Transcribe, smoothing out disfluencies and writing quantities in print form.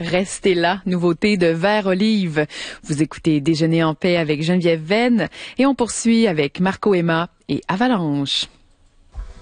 Restez là, nouveauté de Vert Olive. Vous écoutez Déjeuner en paix avec Geneviève Venn et on poursuit avec Marco Emma et Avalanche.